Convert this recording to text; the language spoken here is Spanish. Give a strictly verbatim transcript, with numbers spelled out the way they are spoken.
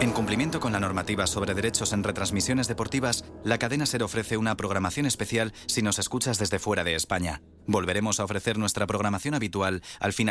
En cumplimiento con la normativa sobre derechos en retransmisiones deportivas, la cadena SER ofrece una programación especial si nos escuchas desde fuera de España. Volveremos a ofrecer nuestra programación habitual al final.